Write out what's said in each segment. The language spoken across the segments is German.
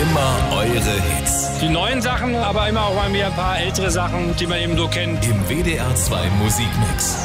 Immer eure Hits. Die neuen Sachen, aber immer auch mal wieder ein paar ältere Sachen, die man eben so kennt. Im WDR 2 Musikmix.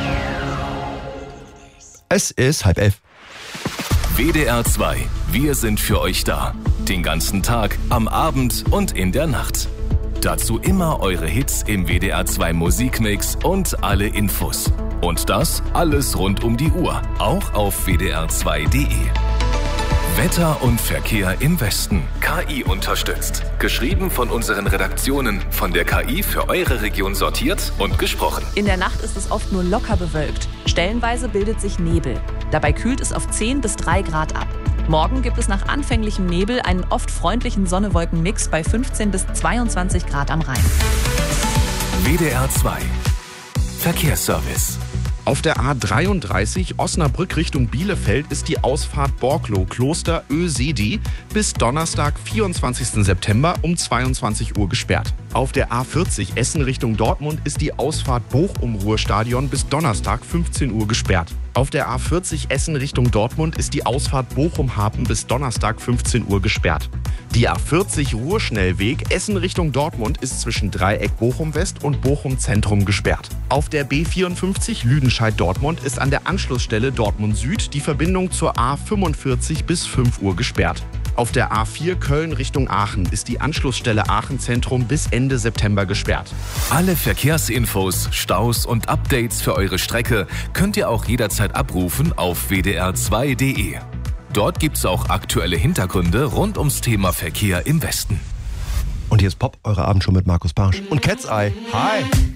Es ist 10:30. WDR 2. Wir sind für euch da. Den ganzen Tag, am Abend und in der Nacht. Dazu immer eure Hits im WDR 2 Musikmix und alle Infos. Und das alles rund um die Uhr, auch auf wdr2.de. Wetter und Verkehr im Westen. KI unterstützt. Geschrieben von unseren Redaktionen, von der KI für eure Region sortiert und gesprochen. In der Nacht ist es oft nur locker bewölkt. Stellenweise bildet sich Nebel. Dabei kühlt es auf 10 bis 3 Grad ab. Morgen gibt es nach anfänglichem Nebel einen oft freundlichen Sonne-Wolken-Mix bei 15 bis 22 Grad am Rhein. WDR 2. Verkehrsservice. Auf der A33 Osnabrück Richtung Bielefeld ist die Ausfahrt Borklow-Kloster Ösedi bis Donnerstag, 24. September um 22 Uhr gesperrt. Auf der A40 Essen Richtung Dortmund ist die Ausfahrt Bochum-Ruhrstadion bis Donnerstag, 15 Uhr gesperrt. Auf der A40 Essen Richtung Dortmund ist die Ausfahrt Bochum-Hafen bis Donnerstag, 15 Uhr gesperrt. Die A40 Ruhrschnellweg Essen Richtung Dortmund ist zwischen Dreieck Bochum-West und Bochum-Zentrum gesperrt. Auf der B54 Lüdenscheid-Dortmund ist an der Anschlussstelle Dortmund-Süd die Verbindung zur A45 bis 5 Uhr gesperrt. Auf der A4 Köln Richtung Aachen ist die Anschlussstelle Aachen-Zentrum bis Ende September gesperrt. Alle Verkehrsinfos, Staus und Updates für eure Strecke könnt ihr auch jederzeit abrufen auf wdr2.de. Dort gibt's auch aktuelle Hintergründe rund ums Thema Verkehr im Westen. Und hier ist Pop, eure Abendshow mit Markus Barsch und Cat's Eye. Hi!